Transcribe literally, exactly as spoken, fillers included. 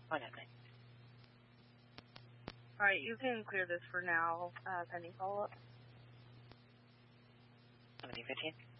one evening. All right, you can clear this for now, uh, pending follow-up. seventeen fifteen.